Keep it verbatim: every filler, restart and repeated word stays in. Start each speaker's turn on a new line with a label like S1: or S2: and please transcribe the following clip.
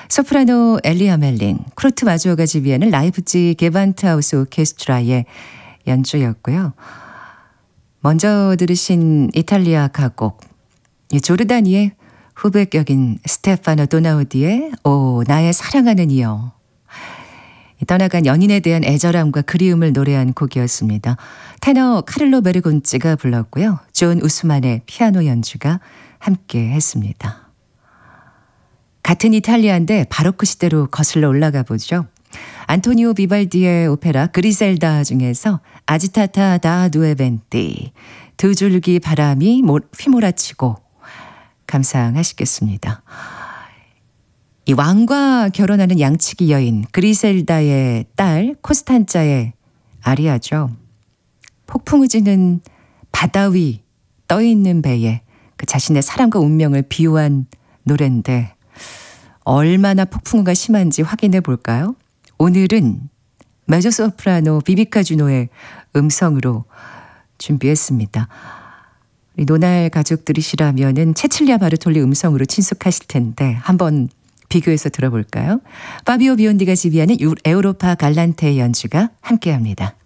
S1: 소프라노 엘리아 멜링, 크루트 마주어가 지휘하는 라이프치 게반트하우스 오케스트라의 연주였고요. 먼저 들으신 이탈리아 가곡, 조르다니의 후배격인 스테파노 도나우디의 오 나의 사랑하는 이여. 떠나간 연인에 대한 애절함과 그리움을 노래한 곡이었습니다. 테너 카를로 베르곤치가 불렀고요. 존 우스만의 피아노 연주가 함께 했습니다. 같은 이탈리아인데 바로크 시대로 거슬러 올라가 보죠. 안토니오 비발디의 오페라 그리셀다 중에서 아지타타 다 두에벤티, 두 줄기 바람이 휘몰아치고 감상하시겠습니다. 이 왕과 결혼하는 양치기 여인 그리셀다의 딸 코스탄자의 아리아죠. 폭풍우 지는 바다 위 떠있는 배에 그 자신의 사랑과 운명을 비유한 노래인데 얼마나 폭풍우가 심한지 확인해 볼까요? 오늘은 메조소프라노 비비카 주노의 음성으로 준비했습니다. 우리 노날 가족들이시라면은 체칠리아 바르톨리 음성으로 친숙하실 텐데 한번 비교해서 들어볼까요? 파비오 비온디가 지휘하는 에우로파 갈란테의 연주가 함께합니다.